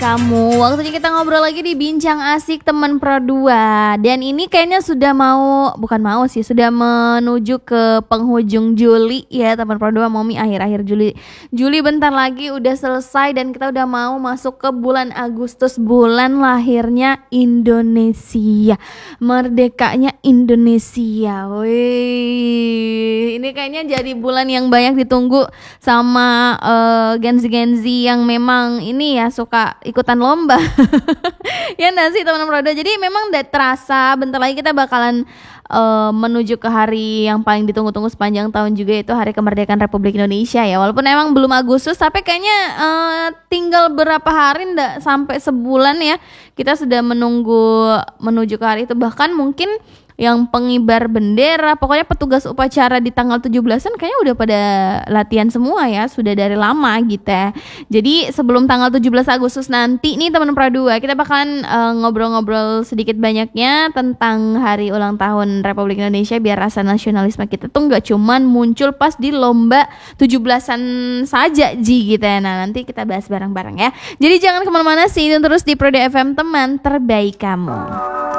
kamu. Waktunya kita ngobrol lagi di Bincang Asik Teman Pro 2. Dan ini kayaknya sudah sudah menuju ke penghujung Juli ya Teman Pro 2, Momi, akhir-akhir Juli. Juli bentar lagi udah selesai dan kita udah mau masuk ke bulan Agustus, bulan lahirnya Indonesia. Merdekanya Indonesia. Wih, ini kayaknya jadi bulan yang banyak ditunggu sama Gen-Z yang memang ini ya suka ikutan lomba. Ya enggak sih teman-teman Roda. Jadi memang udah terasa bentar lagi kita bakalan menuju ke hari yang paling ditunggu-tunggu sepanjang tahun juga, yaitu Hari Kemerdekaan Republik Indonesia ya. Walaupun emang belum Agustus, tapi kayaknya tinggal berapa hari, enggak sampai sebulan ya, kita sudah menunggu menuju ke hari itu. Bahkan mungkin yang pengibar bendera, pokoknya petugas upacara di tanggal 17-an kayaknya udah pada latihan semua ya, sudah dari lama gitu ya. Jadi sebelum tanggal 17 Agustus nanti nih teman Pro 2, kita bakalan ngobrol-ngobrol sedikit banyaknya tentang hari ulang tahun Republik Indonesia, biar rasa nasionalisme kita tuh nggak cuman muncul pas di lomba 17-an saja gitu ya. Nah nanti kita bahas bareng-bareng ya. Jadi jangan kemana-mana, sih terus di Pro 2 FM, teman terbaik kamu.